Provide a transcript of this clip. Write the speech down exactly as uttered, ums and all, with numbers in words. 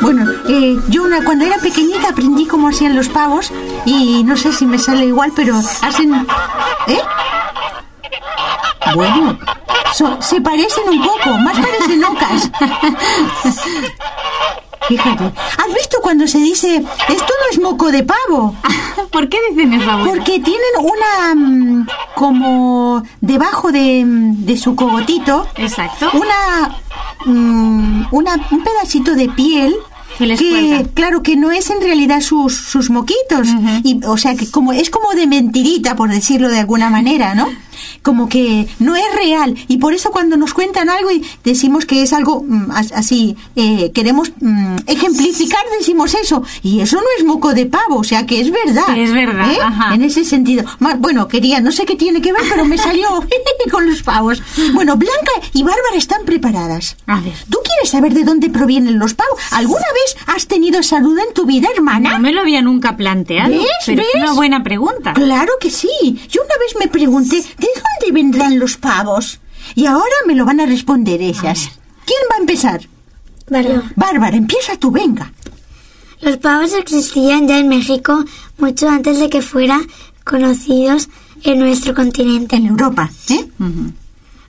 Bueno, eh, yo una, cuando era pequeñita aprendí cómo hacían los pavos y no sé si me sale igual, pero hacen... ¿Eh? Bueno, so, se parecen un poco, más parecen ocas. Fíjate, ¿has visto cuando se dice esto no es moco de pavo? ¿Por qué dicen eso, abuela? Porque tienen una... como debajo de, de su cogotito. Exacto. Una... una un pedacito de piel... Que, les que claro que no es en realidad sus, sus moquitos. Uh-huh. Y, o sea, que como es como de mentirita, por decirlo de alguna manera, ¿no? Como que no es real. Y por eso cuando nos cuentan algo y decimos que es algo mm, así, eh, queremos mm, ejemplificar, decimos eso. Y eso no es moco de pavo, o sea que es verdad. Que es verdad, ¿eh? Ajá. En ese sentido. Bueno, quería, no sé qué tiene que ver, pero me salió con los pavos. Bueno, Blanca y Bárbara están preparadas. A ver. ¿Tú quieres saber de dónde provienen los pavos? ¿Alguna vez has tenido esa duda en tu vida, hermana? No me lo había nunca planteado. ¿Ves? Pero ¿Ves? es una buena pregunta. Claro que sí. Yo una vez me pregunté, ¿de dónde vendrán los pavos? Y ahora me lo van a responder ellas. ¿Quién va a empezar? Bárbara. Bárbara, empieza tú, venga. Los pavos existían ya en México mucho antes de que fueran conocidos en nuestro continente. En Europa, ¿eh? Uh-huh.